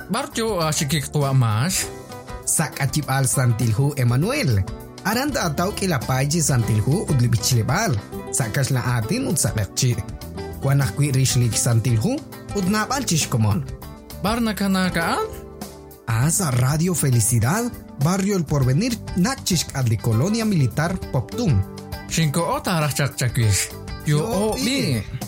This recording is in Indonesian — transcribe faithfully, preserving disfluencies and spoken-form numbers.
Barjo asikik tua mas. Sak acip al santilhu Emmanuel. Aranda atau kila paji santilhu udli bichlebal. Sakas la atin ud sakakci. Wanak kwi rishlik santilhu ud nabal chishkomon. Bar nakanakaan? Asa Radio Felicidad, Barrio El Porvenir, Nachishk adli Colonia Militar Poptum. Shinko o tarach chak chakwish. Yo o bi.